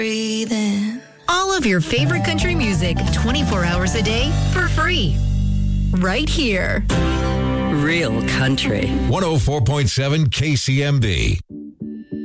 Breathing. All of your favorite country music 24 hours a day for free. Right here. Real country. 104.7 KCMB.